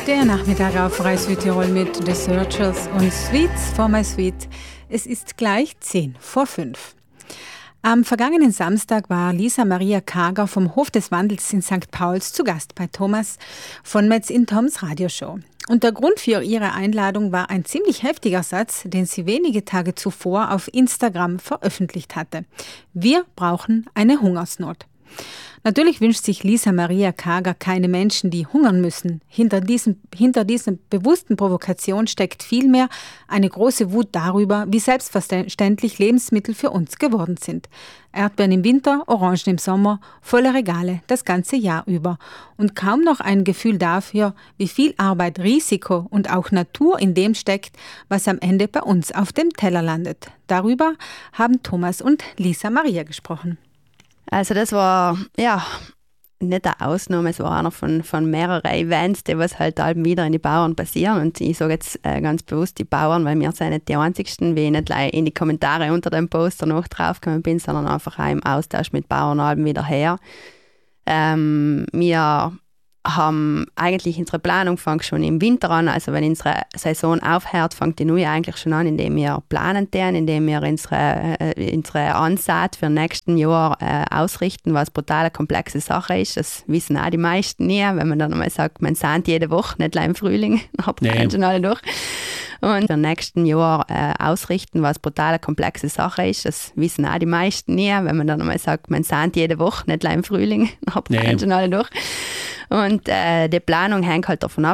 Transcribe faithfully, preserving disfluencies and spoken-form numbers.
Der Nachmittag auf Reis Südtirol mit The Searchers und Sweets for my Sweet. Es ist gleich zehn vor fünf. Am vergangenen Samstag war Lisa Maria Kager vom Hof des Wandels in Sankt Pauls zu Gast bei Thomas von Metz in Toms Radioshow. Und der Grund für ihre Einladung war ein ziemlich heftiger Satz, den sie wenige Tage zuvor auf Instagram veröffentlicht hatte. Wir brauchen eine Hungersnot. Natürlich wünscht sich Lisa Maria Kager keine Menschen, die hungern müssen. Hinter diesem, hinter dieser bewussten Provokation steckt vielmehr eine große Wut darüber, wie selbstverständlich Lebensmittel für uns geworden sind. Erdbeeren im Winter, Orangen im Sommer, volle Regale das ganze Jahr über. Und kaum noch ein Gefühl dafür, wie viel Arbeit, Risiko und auch Natur in dem steckt, was am Ende bei uns auf dem Teller landet. Darüber haben Thomas und Lisa Maria gesprochen. Also das war, ja, nicht eine Ausnahme, es war einer von, von mehreren Events, die was halt halt wieder in die Bauern passieren. Und ich sage jetzt äh, ganz bewusst die Bauern, weil wir sind nicht die Einzigsten, wie ich nicht in die Kommentare unter dem Poster noch draufgekommen bin, sondern einfach auch im Austausch mit Bauern alben wieder her. Ähm, wir haben eigentlich unsere Planung fängt schon im Winter an, also wenn unsere Saison aufhört, fängt die neue eigentlich schon an, indem wir planen, indem wir unsere, äh, unsere Ansaat für nächsten Jahr äh, ausrichten, was eine total komplexe Sache ist. Das wissen auch die meisten nie, wenn man dann einmal sagt, man sät jede Woche, nicht gleich im Frühling, habt ihr nee. schon alle durch. Und für nächsten Jahr äh, ausrichten, was eine brutal komplexe Sache ist. Das wissen auch die meisten nie, wenn man dann einmal sagt, man sät jede Woche, nicht gleich im Frühling, habt ihr nee. schon alle durch. Und äh, die Planung hängt halt davon ab,